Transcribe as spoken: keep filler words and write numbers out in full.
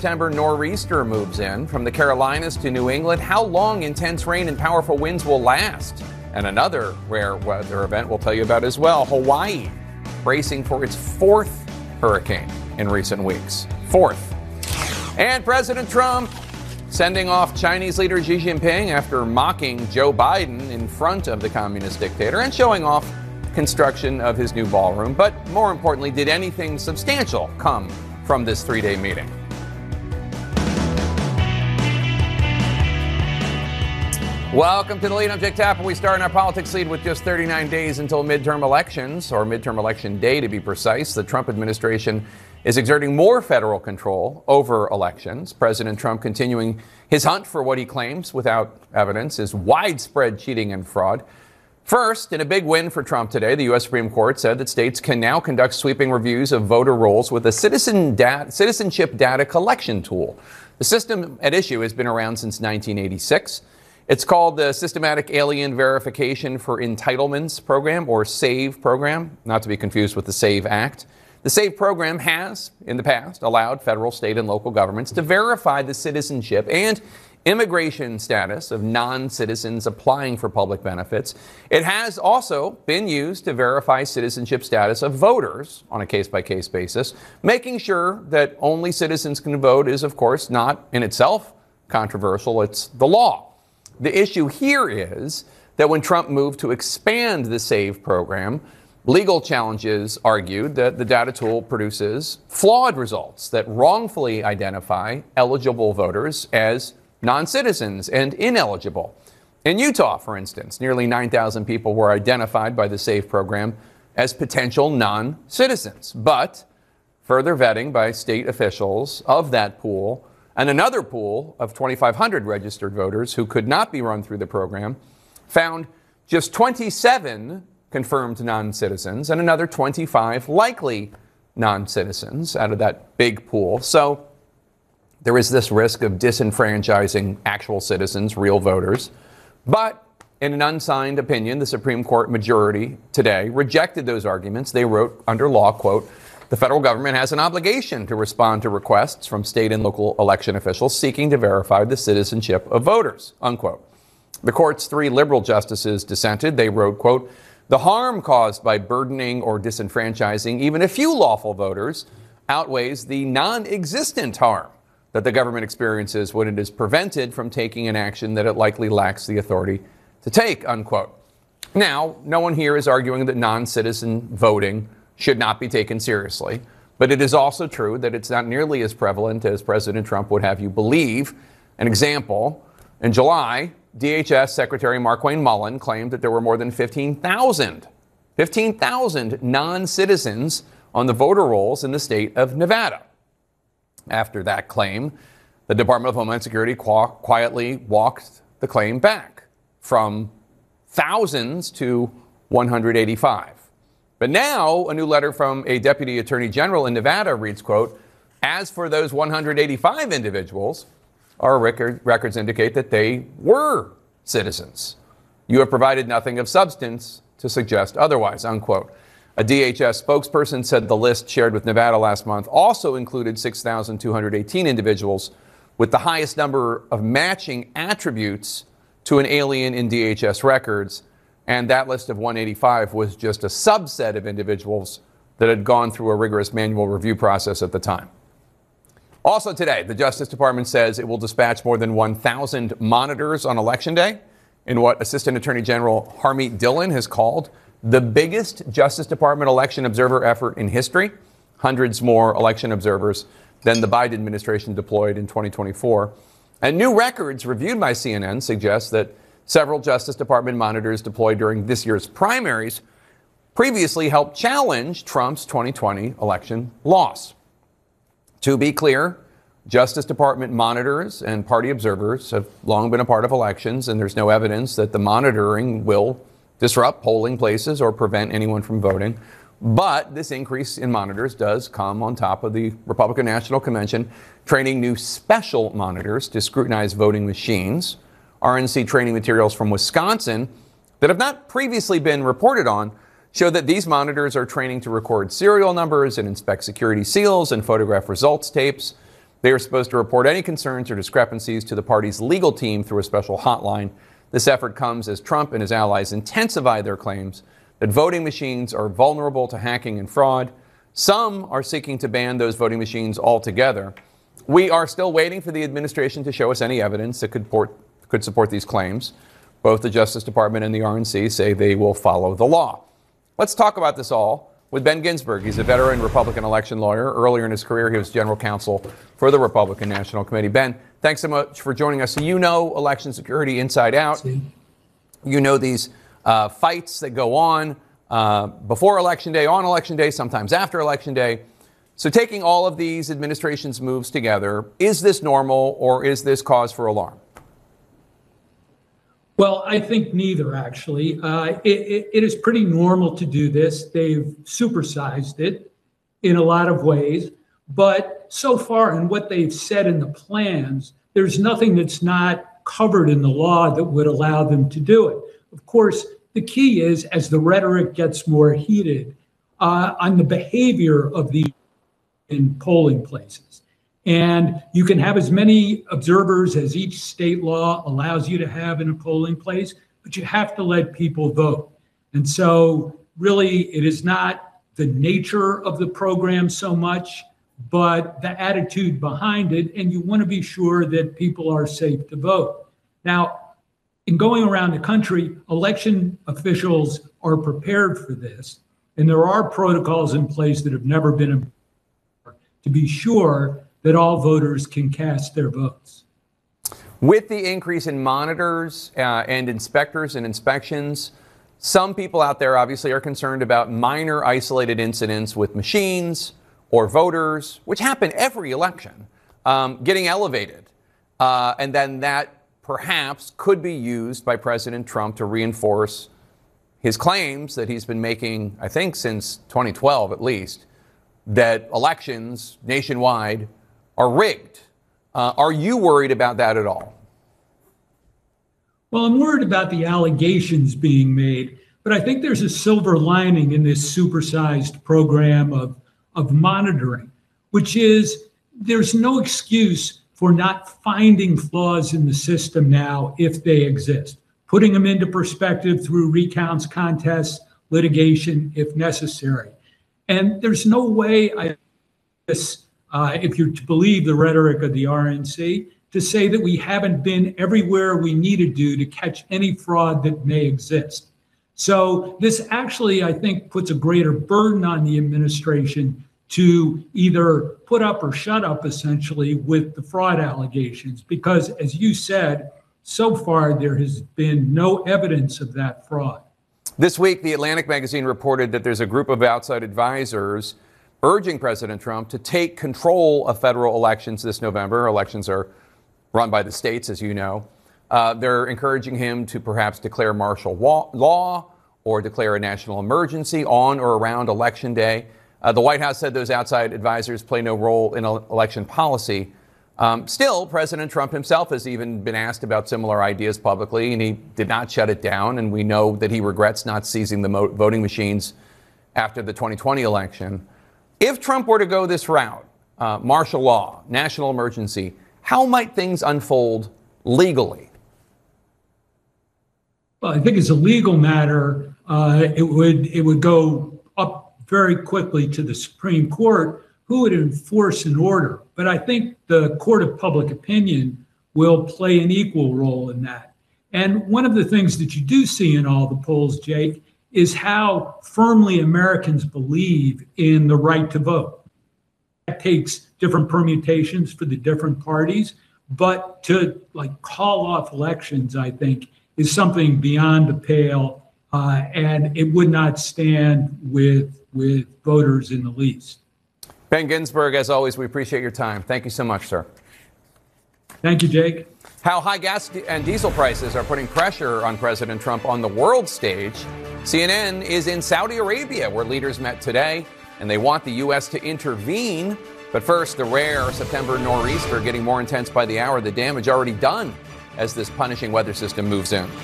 September nor'easter moves in from the Carolinas to New England. How long intense rain and powerful winds will last? And another rare weather event we'll tell you about as well. Hawaii bracing for its fourth hurricane in recent weeks. Fourth. And President Trump sending off Chinese leader Xi Jinping after mocking Joe Biden in front of the communist dictator and showing off construction of his new ballroom. But more importantly, did anything substantial come from this three-day meeting? Welcome to The Lead. I'm Jake Tapper. We start in our politics lead with just thirty-nine days until midterm elections, or midterm election day to be precise. The Trump administration is exerting more federal control over elections. President Trump continuing his hunt for what he claims, without evidence, is widespread cheating and fraud. First, in a big win for Trump today, the U S Supreme Court said that states can now conduct sweeping reviews of voter rolls with a citizen da- citizenship data collection tool. The system at issue has been around since nineteen eighty-six. It's called the Systematic Alien Verification for Entitlements Program, or SAVE program, not to be confused with the SAVE Act. The SAVE program has, in the past, allowed federal, state, and local governments to verify the citizenship and immigration status of non-citizens applying for public benefits. It has also been used to verify citizenship status of voters on a case-by-case basis. Making sure that only citizens can vote is, of course, not in itself controversial. It's the law. The issue here is that when Trump moved to expand the SAVE program, legal challenges argued that the data tool produces flawed results that wrongfully identify eligible voters as non-citizens and ineligible. In Utah, for instance, nearly nine thousand people were identified by the SAVE program as potential non-citizens. But further vetting by state officials of that pool and another pool of twenty-five hundred registered voters who could not be run through the program found just twenty-seven confirmed non-citizens and another twenty-five likely non-citizens out of that big pool. So there is this risk of disenfranchising actual citizens, real voters. But in an unsigned opinion, the Supreme Court majority today rejected those arguments. They wrote under law, quote, "The federal government has an obligation to respond to requests from state and local election officials seeking to verify the citizenship of voters," unquote. The court's three liberal justices dissented. They wrote, quote, "The harm caused by burdening or disenfranchising even a few lawful voters outweighs the non-existent harm that the government experiences when it is prevented from taking an action that it likely lacks the authority to take," unquote. Now, no one here is arguing that non-citizen voting should not be taken seriously, but it is also true that it's not nearly as prevalent as President Trump would have you believe. An example, in July, D H S Secretary Markwayne Mullin claimed that there were more than fifteen thousand, fifteen thousand non-citizens on the voter rolls in the state of Nevada. After that claim, the Department of Homeland Security qu- quietly walked the claim back from thousands to one hundred eighty-five. But now a new letter from a deputy attorney general in Nevada reads, quote, "As for those one hundred eighty-five individuals, our record, records indicate that they were citizens. You have provided nothing of substance to suggest otherwise," unquote. A D H S spokesperson said the list shared with Nevada last month also included six thousand two hundred eighteen individuals with the highest number of matching attributes to an alien in D H S records. And that list of one hundred eighty-five was just a subset of individuals that had gone through a rigorous manual review process at the time. Also today, the Justice Department says it will dispatch more than one thousand monitors on Election Day in what Assistant Attorney General Harmeet Dillon has called the biggest Justice Department election observer effort in history. Hundreds more election observers than the Biden administration deployed in twenty twenty-four. And new records reviewed by C N N suggest that several Justice Department monitors deployed during this year's primaries previously helped challenge Trump's twenty twenty election loss. To be clear, Justice Department monitors and party observers have long been a part of elections, and there's no evidence that the monitoring will disrupt polling places or prevent anyone from voting. But this increase in monitors does come on top of the Republican National Convention training new special monitors to scrutinize voting machines. R N C training materials from Wisconsin that have not previously been reported on show that these monitors are training to record serial numbers and inspect security seals and photograph results tapes. They are supposed to report any concerns or discrepancies to the party's legal team through a special hotline. This effort comes as Trump and his allies intensify their claims that voting machines are vulnerable to hacking and fraud. Some are seeking to ban those voting machines altogether. We are still waiting for the administration to show us any evidence that could, port, could support these claims. Both the Justice Department and the R N C say they will follow the law. Let's talk about this all with Ben Ginsberg. He's a veteran Republican election lawyer. Earlier in his career, he was general counsel for the Republican National Committee. Ben, thanks so much for joining us. So you know election security inside out. See. You know these uh, fights that go on uh, before Election Day, on Election Day, sometimes after Election Day. So taking all of these administration's moves together, is this normal or is this cause for alarm? Well, I think neither, actually. Uh, it, it, it is pretty normal to do this. They've supersized it in a lot of ways. But so far in what they've said in the plans, there's nothing that's not covered in the law that would allow them to do it. Of course, the key is, as the rhetoric gets more heated, uh, on the behavior of the in polling places. And you can have as many observers as each state law allows you to have in a polling place, but you have to let people vote. And so really, it is not the nature of the program so much, but the attitude behind it. And you want to be sure that people are safe to vote. Now, in going around the country, election officials are prepared for this. And there are protocols in place that have never been in to be sure that all voters can cast their votes. With the increase in monitors uh, and inspectors and inspections, some people out there obviously are concerned about minor isolated incidents with machines or voters, which happen every election, um, getting elevated. Uh, and then that perhaps could be used by President Trump to reinforce his claims that he's been making, I think, since twenty twelve at least, that elections nationwide are rigged. Uh, are you worried about that at all? Well, I'm worried about the allegations being made, but I think there's a silver lining in this supersized program of, of monitoring, which is there's no excuse for not finding flaws in the system now if they exist, putting them into perspective through recounts, contests, litigation, if necessary. And there's no way, I guess, uh, if you're to believe the rhetoric of the R N C, to say that we haven't been everywhere we need to do to catch any fraud that may exist. So this actually, I think, puts a greater burden on the administration to either put up or shut up, essentially, with the fraud allegations. Because, as you said, so far there has been no evidence of that fraud. This week, The Atlantic magazine reported that there's a group of outside advisors urging President Trump to take control of federal elections this November. Elections are run by the states, as you know. Uh, they're encouraging him to perhaps declare martial law or declare a national emergency on or around Election Day. Uh, the White House said those outside advisors play no role in election policy. Um, still, President Trump himself has even been asked about similar ideas publicly, and he did not shut it down. And we know that he regrets not seizing the mo- voting machines after the twenty twenty election. If Trump were to go this route, uh, martial law, national emergency, how might things unfold legally? Well, I think as a legal matter, uh, it would it would go up very quickly to the Supreme Court, who would enforce an order. But I think the court of public opinion will play an equal role in that. And one of the things that you do see in all the polls, Jake, is how firmly Americans believe in the right to vote. That takes different permutations for the different parties, but to like call off elections, I think, is something beyond the pale, uh, and it would not stand with with voters in the least. Ben Ginsberg, as always, we appreciate your time. Thank you so much, sir. Thank you, Jake. How high gas and diesel prices are putting pressure on President Trump on the world stage. C N N is in Saudi Arabia, where leaders met today, and they want the U S to intervene. But first, the rare September nor'easter getting more intense by the hour, the damage already done as this punishing weather system moves in.